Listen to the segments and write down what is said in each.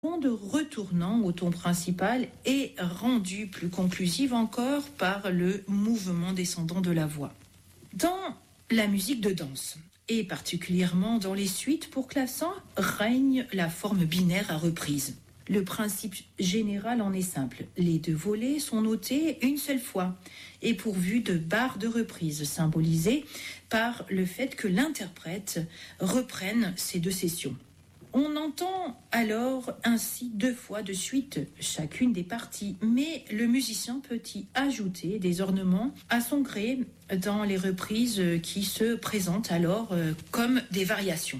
seconde retournant au ton principal est rendue plus conclusive encore par le mouvement descendant de la voix. Dans la musique de danse, et particulièrement dans les suites pour clavecin, règne la forme binaire à reprise. Le principe général en est simple. Les deux volets sont notés une seule fois et pourvus de barres de reprise, symbolisées par le fait que l'interprète reprenne ces deux sessions. On entend alors ainsi deux fois de suite chacune des parties, mais le musicien peut y ajouter des ornements à son gré dans les reprises qui se présentent alors comme des variations.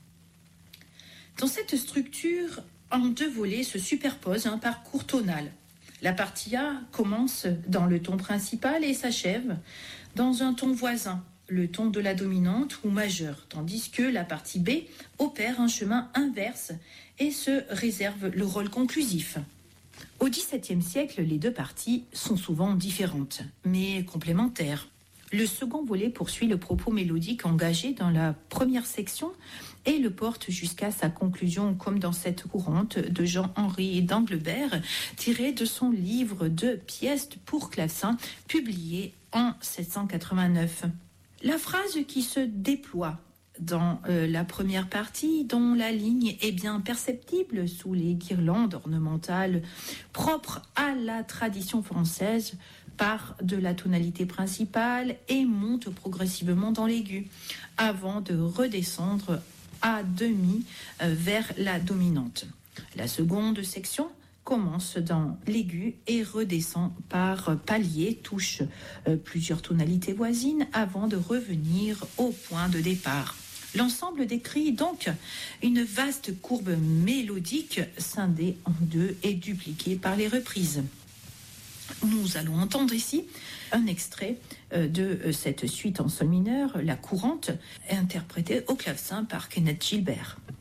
Dans cette structure, en deux volets se superpose un parcours tonal. La partie A commence dans le ton principal et s'achève dans un ton voisin, le ton de la dominante ou majeure, tandis que la partie B opère un chemin inverse et se réserve le rôle conclusif. Au XVIIe siècle, les deux parties sont souvent différentes, mais complémentaires. Le second volet poursuit le propos mélodique engagé dans la première section et le porte jusqu'à sa conclusion, comme dans cette courante de Jean-Henri d'Anglebert, tirée de son livre de pièces pour clavecin, publié en 1789. La phrase qui se déploie dans la première partie, dont la ligne est bien perceptible sous les guirlandes ornementales propres à la tradition française, part de la tonalité principale et monte progressivement dans l'aigu, avant de redescendre à demi vers la dominante. La seconde section commence dans l'aigu et redescend par paliers, touche plusieurs tonalités voisines avant de revenir au point de départ. L'ensemble décrit donc une vaste courbe mélodique scindée en deux et dupliquée par les reprises. Nous allons entendre ici un extrait de cette suite en sol mineur, la courante, interprétée au clavecin par Kenneth Gilbert.